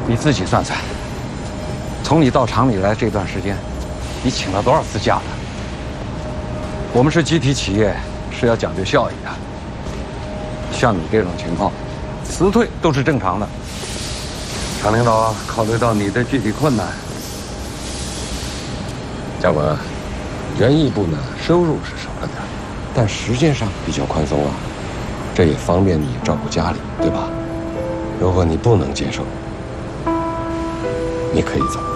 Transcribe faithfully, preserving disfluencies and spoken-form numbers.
你自己算算，从你到厂里来这段时间，你请了多少次假了？我们是集体企业，是要讲究效益的。像你这种情况，辞退都是正常的。厂领导考虑到你的具体困难， 教官，园艺部呢收入是少了点，但时间上比较宽松啊，这也方便你照顾家里，对吧？如果你不能接受，你可以走。